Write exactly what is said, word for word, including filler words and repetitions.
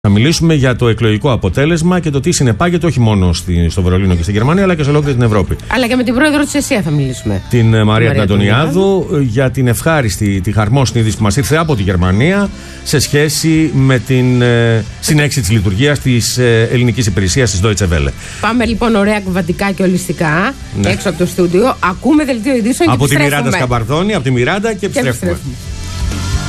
Θα μιλήσουμε για το εκλογικό αποτέλεσμα και το τι συνεπάγεται όχι μόνο στη, στο Βερολίνο και στη Γερμανία, αλλά και σε ολόκληρη την Ευρώπη. Αλλά και με την πρόεδρο της ΕΣΥΑ θα μιλήσουμε. Την Μαρία, Μαρία την Αντωνιάδου, για την ευχάριστη, τη χαρμόσυνη είδηση που μας ήρθε από τη Γερμανία σε σχέση με την ε, συνέχιση της λειτουργίας της ε, ελληνικής υπηρεσίας της Deutsche Welle. Πάμε λοιπόν ωραία κουβαντικά και ολιστικά ναι. έξω από το στούντιο. Ακούμε δελτίο ειδήσεων από και τη Μιράντα Σκαμπαρδόνη, από τη Μιράντα και επιστρέφουμε.